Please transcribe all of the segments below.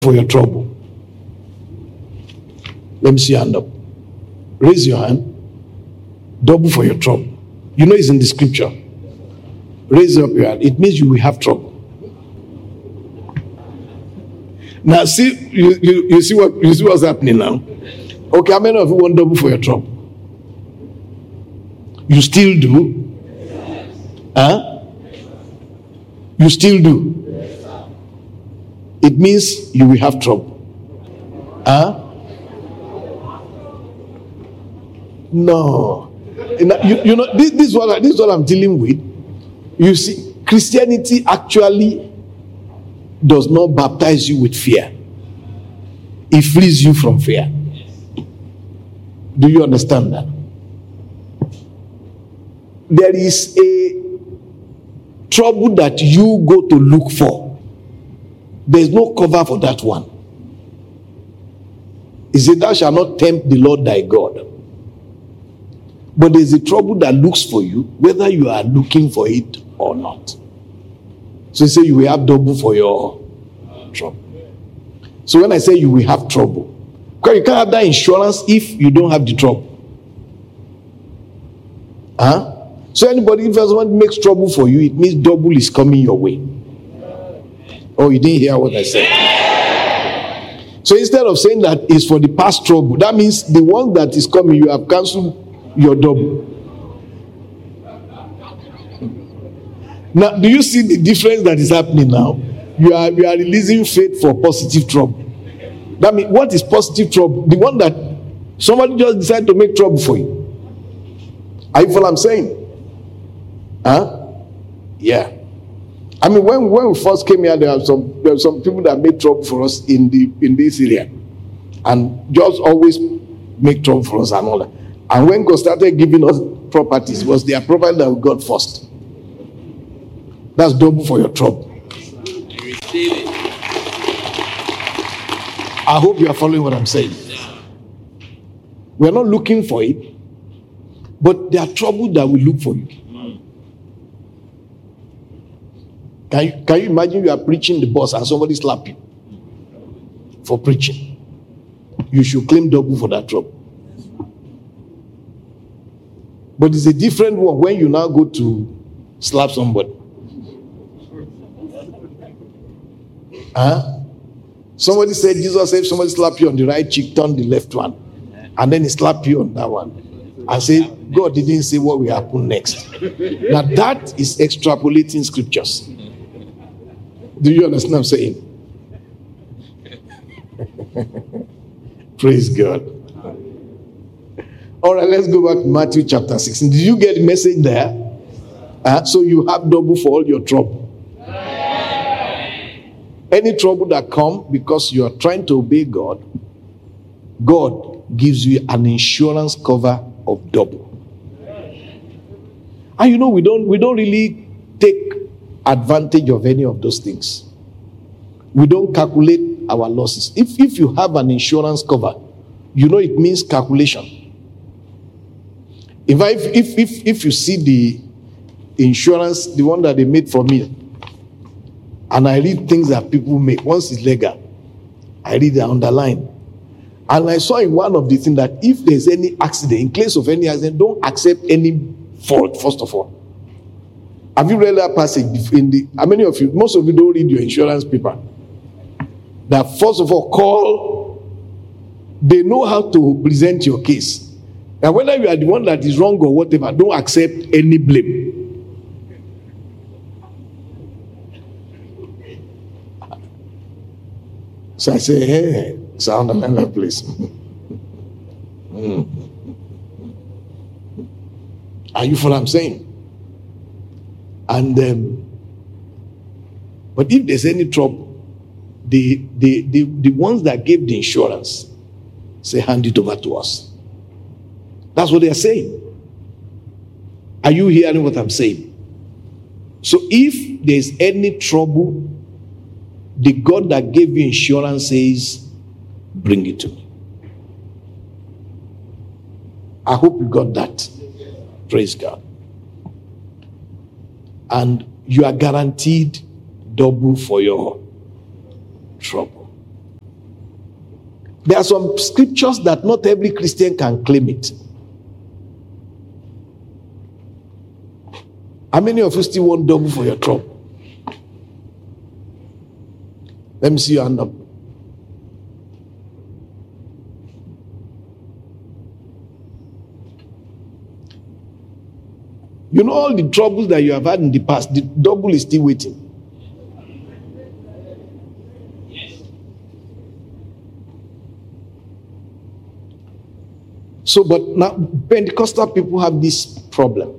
for your trouble. Let me see your hand up. Raise your hand. Double for your trouble. You know it's in the scripture. Raise up your hand. It means you will have trouble. Now see, you see what's happening now. Okay, how many of you want double for your trouble? You still do? Huh? You still do? It means you will have trouble. Huh? No. You know, this is what I'm dealing with. You see, Christianity actually does not baptize you with fear. It frees you from fear. Do you understand that? There is a trouble that you go to look for. There is no cover for that one. He said, thou shalt not tempt the Lord thy God. But there is a trouble that looks for you, whether you are looking for it or not. So he said, you will have double for your trouble. So when I say you will have trouble, because you can't have that insurance if you don't have the trouble. Huh? So anybody, if someone makes trouble for you, it means double is coming your way. Oh, you didn't hear what I said. So instead of saying that it's for the past trouble, that means the one that is coming, you have cancelled your double. Now, do you see the difference that is happening now? You are releasing faith for positive trouble. That means, what is positive trouble? The one that somebody just decided to make trouble for you. Are you follow what I'm saying? Huh? Yeah. I mean, when we first came here, there were some people that made trouble for us in this area, and just always make trouble for us and all that. And when God started giving us properties, it was their property that we got first. That's double for your trouble. I hope you are following what I'm saying. We are not looking for it, but there are trouble that will look for you. Can you imagine you are preaching the bus and somebody slap you for preaching? You should claim double for that trouble. But it's a different one when you now go to slap somebody. Huh? Somebody said, Jesus said, if somebody slap you on the right cheek, turn the left one. And then he slap you on that one. I say, God didn't say what will happen next. Now that is extrapolating scriptures. Do you understand what I'm saying? Praise God. All right, let's go back to Matthew chapter 16. Did you get the message there? So you have double for all your trouble. Any trouble that comes because you are trying to obey God, God gives you an insurance cover of double. And you know, we don't really take advantage of any of those things. We don't calculate our losses. If you have an insurance cover, you know it means calculation. If you see the insurance, the one that they made for me, and I read things that people make, once it's legal, I read the underline. And I saw in one of the things that if there's any accident, in case of any accident, don't accept any fault, first of all. Have you read that passage how many of you, most of you don't read your insurance paper? That first of all, call, they know how to present your case. And whether you are the one that is wrong or whatever, don't accept any blame. So I say, hey, sound another place. Are you following what I'm saying? And but if there's any trouble, the ones that gave the insurance say, hand it over to us. That's what they are saying. Are you hearing what I'm saying? So if there's any trouble, the God that gave you insurance says, bring it to me. I hope you got that. Praise God. And you are guaranteed double for your trouble. There are some scriptures that not every Christian can claim it. How many of you still want double for your trouble? Let me see your hand up. You know all the troubles that you have had in the past, the double is still waiting. So, but now Pentecostal people have this problem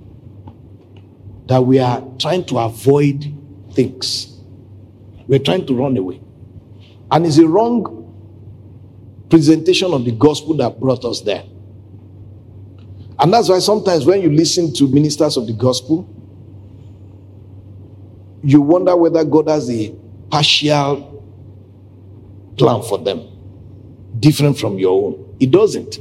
that we are trying to avoid things. We're trying to run away. And it's a wrong presentation of the gospel that brought us there. And that's why sometimes when you listen to ministers of the gospel, you wonder whether God has a partial plan for them, different from your own. It doesn't.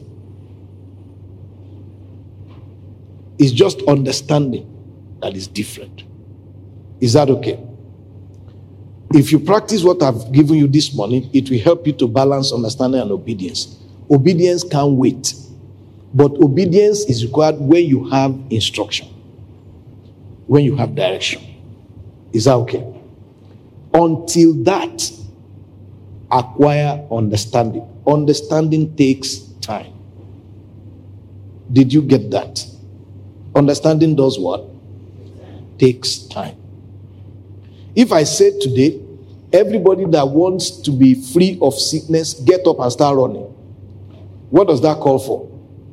It's just understanding that is different. Is that okay? If you practice what I've given you this morning, it will help you to balance understanding and obedience. Obedience can't wait. But obedience is required when you have instruction, when you have direction. Is that okay? Until that, acquire understanding. Understanding takes time. Did you get that? Understanding does what? Takes time. If I say today, everybody that wants to be free of sickness, get up and start running. What does that call for?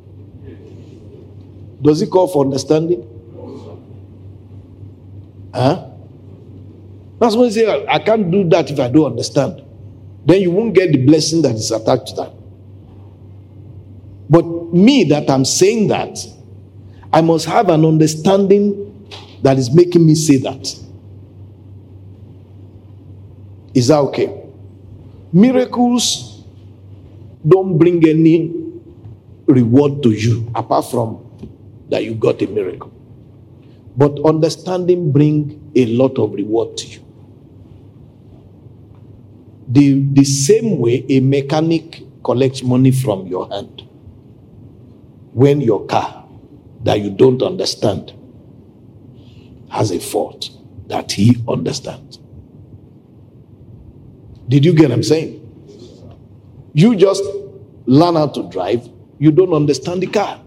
Does it call for understanding? Huh? That's when you say, I can't do that if I don't understand. Then you won't get the blessing that is attached to that. But me, that I'm saying that, I must have an understanding that is making me say that. Is that okay? Miracles don't bring any reward to you apart from that you got a miracle. But understanding brings a lot of reward to you. The same way a mechanic collects money from your hand when your car that you don't understand has a fault that he understands. Did you get what I'm saying? You just learn how to drive, you don't understand the car.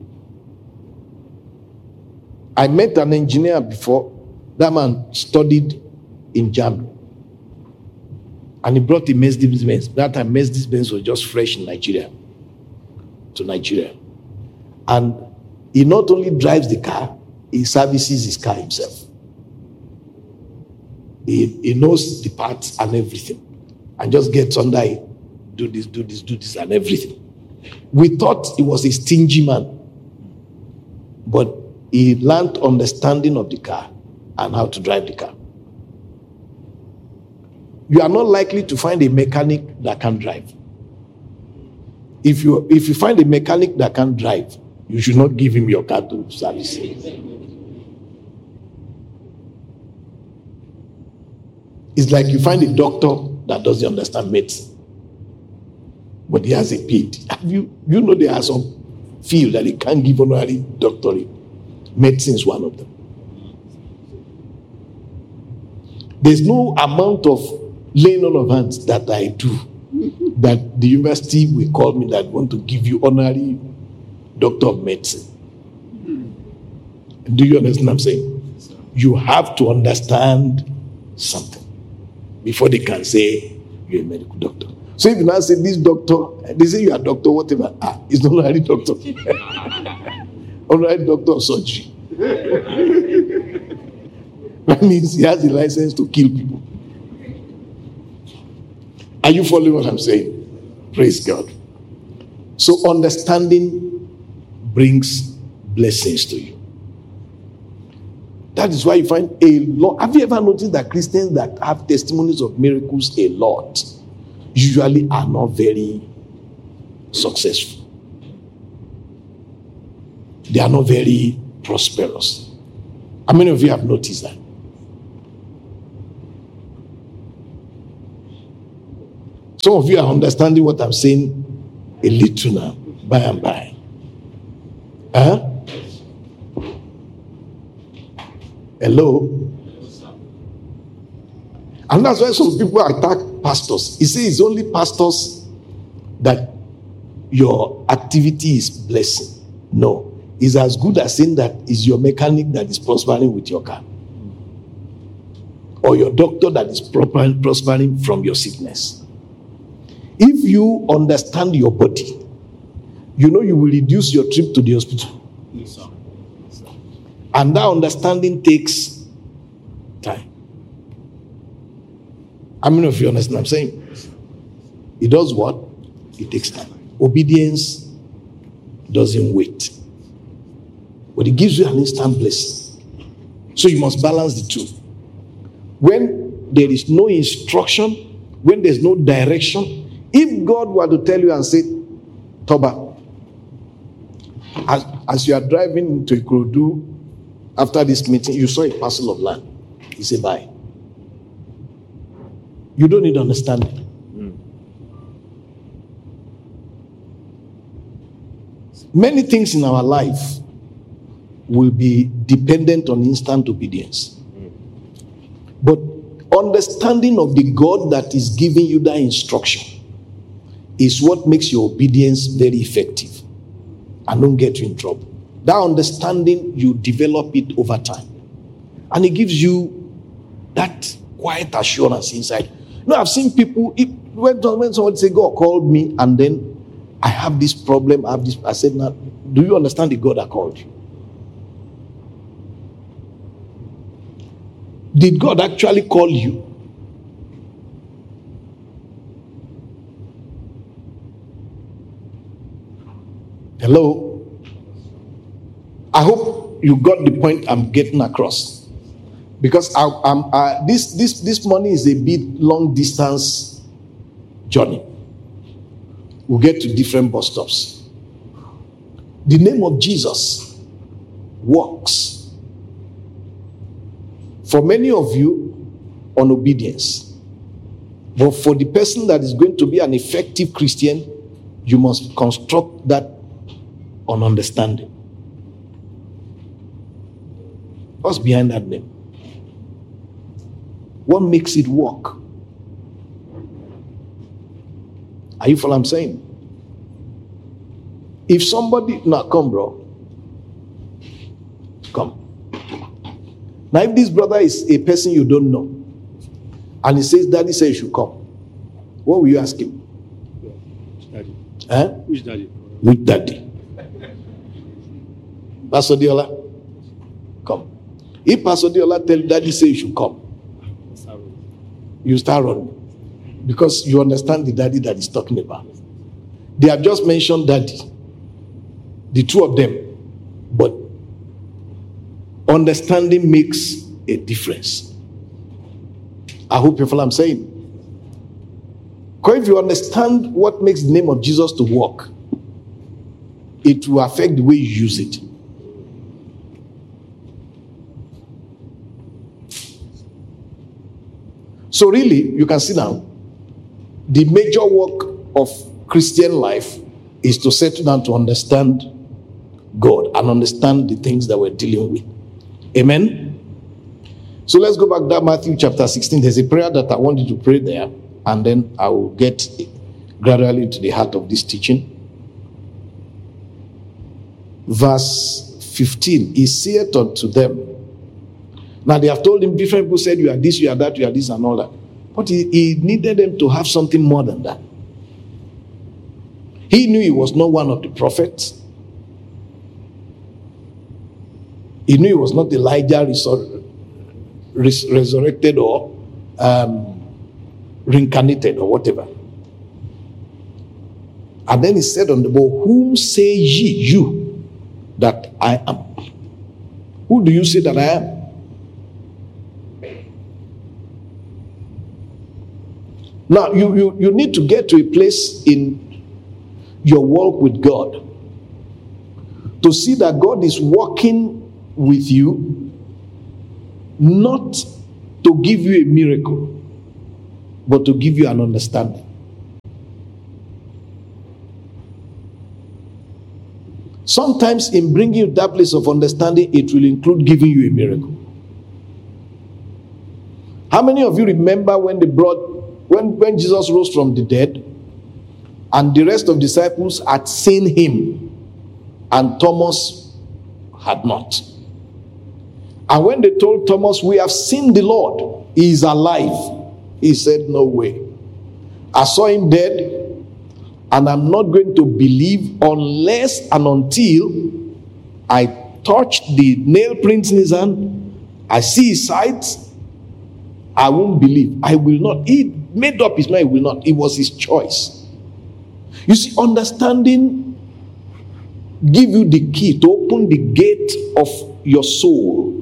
I met an engineer before. That man studied in Germany. And he brought the Mercedes-Benz. That time Mercedes-Benz was just fresh in Nigeria. To Nigeria. And he not only drives the car, he services his car himself. He knows the parts and everything. And just gets under it. Do this, and everything. We thought he was a stingy man. But he learned understanding of the car and how to drive the car. You are not likely to find a mechanic that can drive. If you find a mechanic that can drive, you should not give him your car to service. It's like you find a doctor that doesn't understand medicine, but he has a PhD. You know there are some field that he can't give honorary doctorate. Medicine is one of them. There's no amount of laying on of hands that I do that the university will call me that want to give you honorary doctor of medicine. Do you understand what I'm saying? You have to understand something before they can say you're a medical doctor. So if you now say this doctor, they say you are a doctor, whatever. It's not honorary doctor. Honorary doctor of surgery. That means he has the license to kill people. Are you following what I'm saying? Praise God. So understanding brings blessings to you. That is why you find a lot. Have you ever noticed that Christians that have testimonies of miracles a lot usually are not very successful? They are not very prosperous. How many of you have noticed that? Some of you are understanding what I'm saying a little now, by and by. Huh? Hello? And that's why some people attack pastors. You see, it's only pastors that your activity is blessing. No. It's as good as saying that it's your mechanic that is prospering with your car. Or your doctor that is prospering from your sickness. If you understand your body, you know you will reduce your trip to the hospital. Yes, sir. And that understanding takes time. How many of you understand what I'm saying? It does what? It takes time. Obedience doesn't wait. But it gives you an instant blessing. So you must balance the two. When there is no instruction, when there's no direction, if God were to tell you and say, Toba, as you are driving into Ikorodu after this meeting, you saw a parcel of land. He said, buy. You don't need understanding. Many things in our life will be dependent on instant obedience. But understanding of the God that is giving you that instruction is what makes your obedience very effective and don't get you in trouble. That understanding, you develop it over time. And it gives you that quiet assurance inside. You know, I've seen people, when someone say, God called me and then I have this problem, I said, now, do you understand the God that called you? Did God actually call you? Hello? I hope you got the point I'm getting across. Because this morning is a bit long distance journey. We'll get to different bus stops. The name of Jesus works. For many of you, on obedience. But for the person that is going to be an effective Christian, you must construct that on understanding. What's behind that name? What makes it work? Are you following what I'm saying? If somebody, now come bro. Come. Now if this brother is a person you don't know, and he says, Daddy says you should come, what will you ask him? Daddy. Huh? Which daddy? Which daddy? Pastor Diola, come. If Pastor Diola tell Daddy say you should come, you start running. Because you understand the daddy that he's talking about. They have just mentioned daddy. The two of them. But understanding makes a difference. I hope you follow what I'm saying. Because if you understand what makes the name of Jesus to work, it will affect the way you use it. So really, you can see now, the major work of Christian life is to settle down to understand God and understand the things that we're dealing with. Amen? So let's go back to Matthew chapter 16. There's a prayer that I want you to pray there, and then I will get gradually to the heart of this teaching. Verse 15, he saith unto them. Now they have told him, different people said, you are this, you are that, you are this, and all that. But he needed them to have something more than that. He knew he was not one of the prophets. He knew he was not Elijah resurrected or reincarnated or whatever. And then he said on the board, whom say ye you that I am? Who do you say that I am? Now, you need to get to a place in your walk with God to see that God is working with you, not to give you a miracle, but to give you an understanding. Sometimes in bringing you that place of understanding, it will include giving you a miracle. How many of you remember when Jesus rose from the dead and the rest of the disciples had seen him and Thomas had not? And when they told Thomas, "We have seen the Lord, he is alive," he said, "No way. I saw him dead, and I'm not going to believe unless and until I touch the nail prints in his hand, I see his sides, I won't believe. I will not." He made up his mind, he will not. It was his choice. You see, understanding give you the key to open the gate of your soul.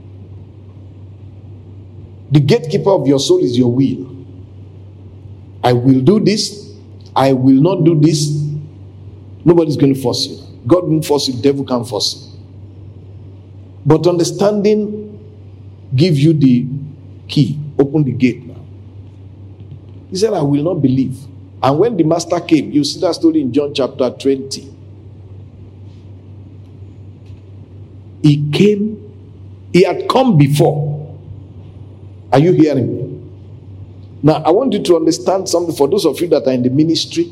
The gatekeeper of your soul is your will. I will do this. I will not do this. Nobody's going to force you. God won't force you. The devil can't force you. But understanding gives you the key. Open the gate now. He said, "I will not believe." And when the master came, you see that story in John chapter 20. He came. He had come before. Are you hearing me? Now, I want you to understand something for those of you that are in the ministry,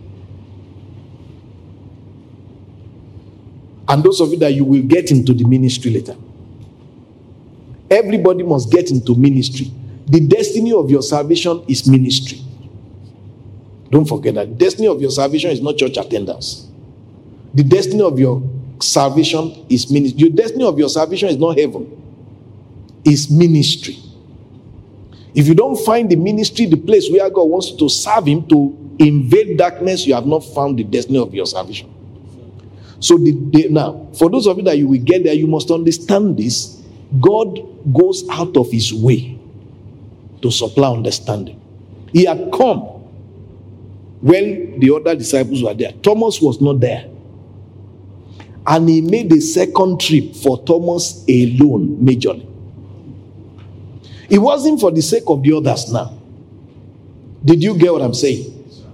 and those of you that you will get into the ministry later. Everybody must get into ministry. The destiny of your salvation is ministry. Don't forget that. The destiny of your salvation is not church attendance. The destiny of your salvation is ministry. Your destiny of your salvation is not heaven. It's ministry. If you don't find the ministry, the place where God wants you to serve him, to invade darkness, you have not found the destiny of your salvation. So now, for those of you that you will get there, you must understand this. God goes out of his way to supply understanding. He had come when the other disciples were there. Thomas was not there. And he made a second trip for Thomas alone, majorly. It wasn't for the sake of the others now. Did you get what I'm saying?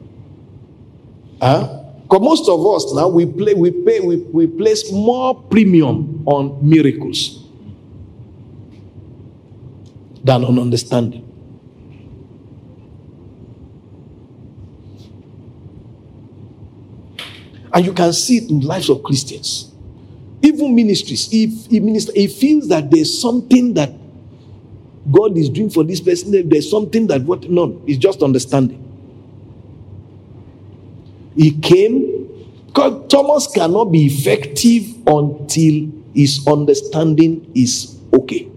Because most of us now, we place more premium on miracles than on understanding. And you can see it in the lives of Christians. Even ministries, if he feels that there's something that God is doing for this person, there's something that no, it's just understanding. He came, because Thomas cannot be effective until his understanding is okay.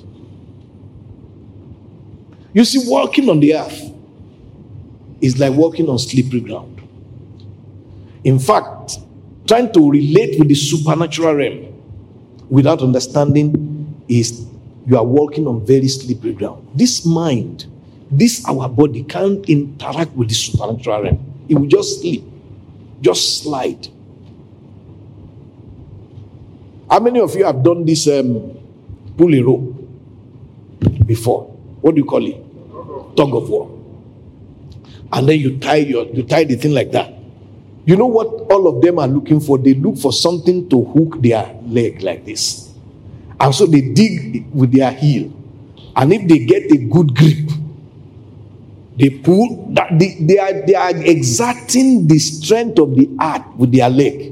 You see, walking on the earth is like walking on slippery ground. In fact, trying to relate with the supernatural realm without understanding is you are walking on very slippery ground. This mind, our body can't interact with the supernatural realm. It will just slip, just slide. How many of you have done this pull a rope before? What do you call it? Tug of war. And then you tie the thing like that. You know what all of them are looking for? They look for something to hook their leg like this. And so they dig with their heel. And if they get a good grip, they pull. They are exerting the strength of the earth with their leg.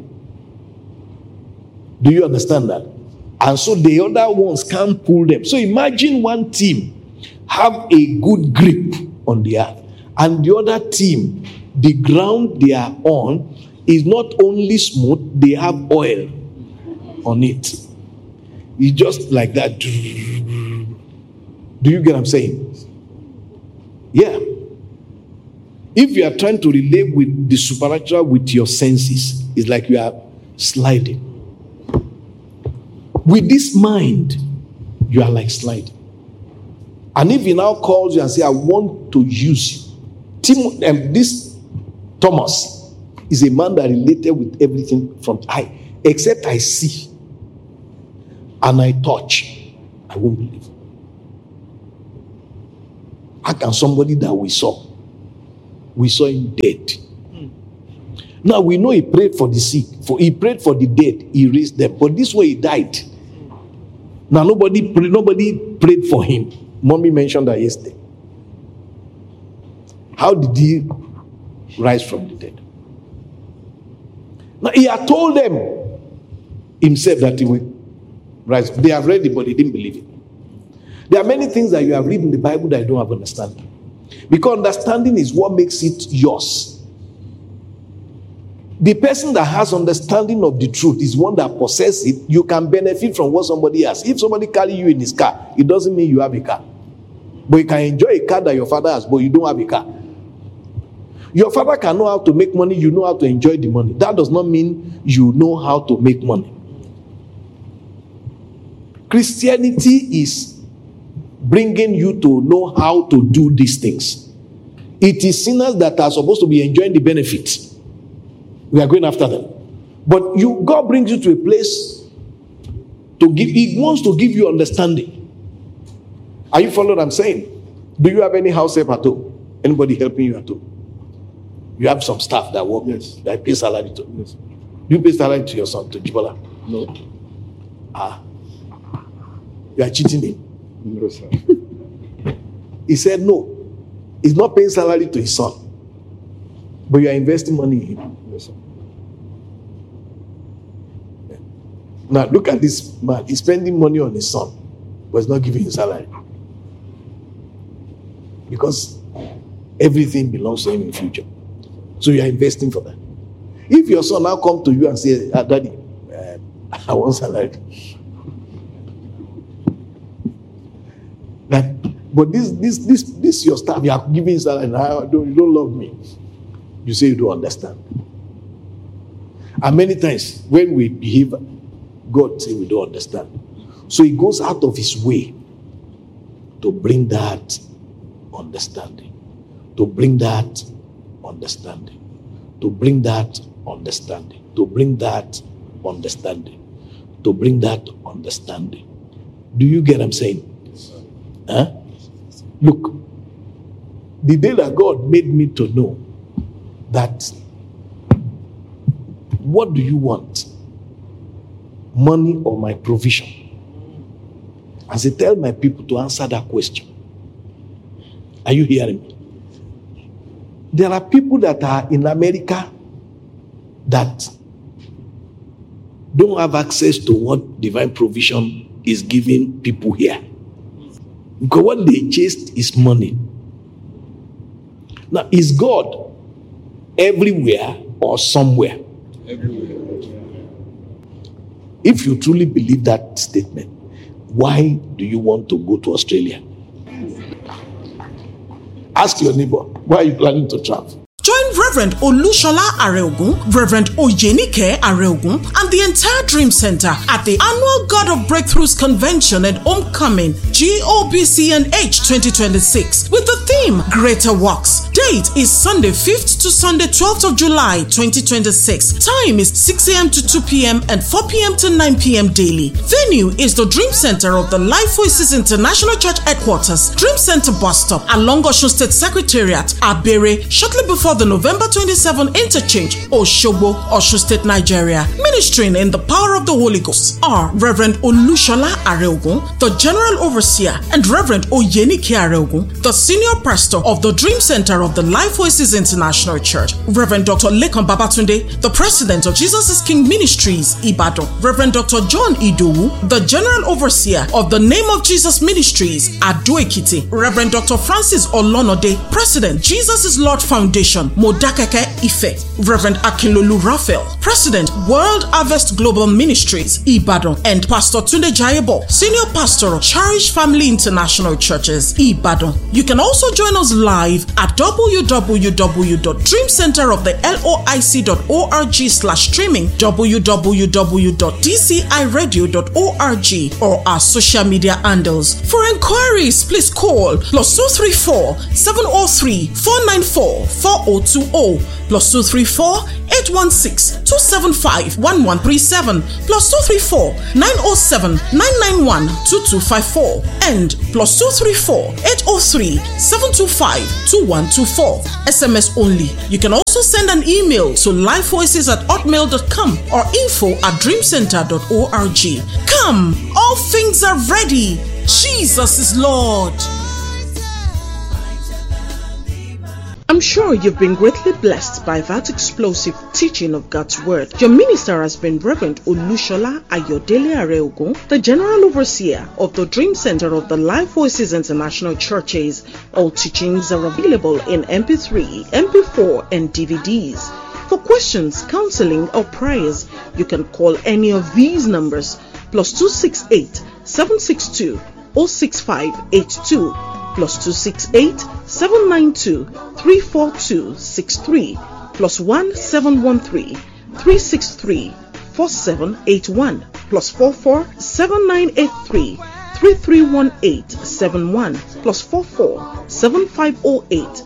Do you understand that? And so the other ones can't pull them. So imagine one team have a good grip on the earth, and the other team, the ground they are on is not only smooth, they have oil on it. It's just like that. Do you get what I'm saying? Yeah. If you are trying to relate with the supernatural with your senses, it's like you are sliding. With this mind, you are like sliding. And if he now calls you and says, I want to use you. This Thomas is a man that related with everything from except I see and I touch, I won't believe. How can somebody that we saw him dead? Now we know he prayed for the sick, he prayed for the dead, he raised them. But this way he died. Now nobody prayed for him. Mommy mentioned that yesterday. How did he rise from the dead? Now he had told them himself that he will rise. They have read it, but they didn't believe it. There are many things that you have read in the Bible that you don't have understanding. Because understanding is what makes it yours. The person that has understanding of the truth is one that possesses it. You can benefit from what somebody has. If somebody carry you in his car, it doesn't mean you have a car. But you can enjoy a car that your father has, but you don't have a car. Your father can know how to make money, you know how to enjoy the money. That does not mean you know how to make money. Christianity is bringing you to know how to do these things. It is sinners that are supposed to be enjoying the benefits. We are going after them. But God brings you to a place to give. He wants to give you understanding. Are you following what I'm saying? Do you have any house help at all? Anybody helping you at all? You have some staff that work. Yes. That pay salary to. Yes. You pay salary to your son, to Jibola? No. You are cheating him. No, sir. He said no. He's not paying salary to his son. But you are investing money in him. Yes, sir. Now look at this man. He's spending money on his son, but he's not giving him salary. Because everything belongs to him in the future. So you are investing for that. If your son now come to you and say, Daddy, I want salary. But this your staff, you are giving salary, and you don't love me. You say you don't understand. And many times when we behave, God say we don't understand. So he goes out of his way to bring that understanding. To bring that understanding. To bring that understanding. To bring that understanding. To bring that understanding. Do you get what I'm saying? Huh? Look, the day that God made me to know that, what do you want? Money or my provision? As I tell my people to answer that question. Are you hearing me? There are people that are in America that don't have access to what divine provision is giving people here. Because what they chased is money. Now, is God everywhere or somewhere? Everywhere. If you truly believe that statement, why do you want to go to Australia? Ask your neighbor, why are you planning to travel? Join Reverend Olushola Areogun, Reverend Oyenike Areogun, and the entire Dream Center at the annual God of Breakthroughs Convention and Homecoming GOBCNH 2026 with the theme Greater Works. Date is Sunday 5th to Sunday 12th of July 2026. Time is 6 a.m. to 2 p.m. and 4 p.m. to 9 p.m. daily. Venue is the Dream Center of the Life Voices International Church Headquarters, Dream Center Bus Stop along Osun State Secretariat, Abere, shortly before the November 27 interchange, Osogbo, Osun State, Nigeria. Ministering in the power of the Holy Ghost are Reverend Olushola Areogun, the General Overseer, and Reverend Oyenike Areogun, the Senior Pastor of the Dream Center of the Life Voices International Church. Reverend Dr. Lekan Babatunde, the President of Jesus is King Ministries, Ibadan. Reverend Dr. John Idowu, the General Overseer of the Name of Jesus Ministries, Ado Ekiti. Reverend Dr. Francis Olonode, President, Jesus is Lord Foundation, Modakeke Ife. Reverend Akinlolu Raphael, President, World Harvest Global Ministries, Ibadan, and Pastor Tunde Jayebo, Senior Pastor of Cherish Family International Churches, Ibadan. You can also join us live at www.dreamcenteroftheloic.org/streaming, www.dciradio.org, or our social media handles. For inquiries, please call +234 703 494 4020. +234 816 275 1137 +234 907 991 2254 and +234 803 725 2124. SMS only. You can also send an email to lifevoices@hotmail.com or info@dreamcenter.org. Come, all things are ready. Jesus is Lord. I'm sure you've been greatly blessed by that explosive teaching of God's Word. Your minister has been Reverend Olushola Ayodele Areogun, the General Overseer of the Dream Center of the Life Voices International Churches. All teachings are available in MP3, MP4, and DVDs. For questions, counseling, or prayers, you can call any of these numbers: +268 762 06582, +268 792 34263, +1 713 363 4781, +44 7983 331871, +44 7508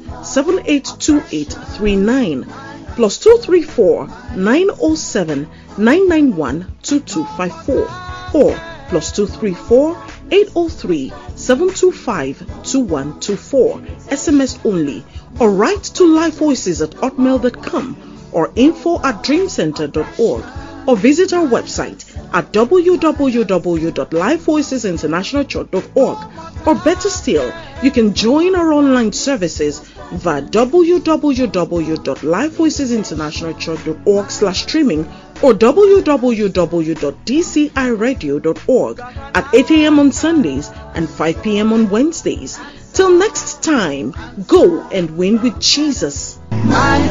782839, +234 907 991 2254, or +234 803 725 2124. SMS only, or write to lifevoices@hotmail.com or info@dreamcenter.org, or visit our website at www.lifevoicesinternationalchurch.org, or better still, you can join our online services via www.lifevoicesinternationalchurch.org/streaming or www.dciradio.org at 8 a.m. on Sundays and 5 p.m. on Wednesdays. Till next time, go and win with Jesus.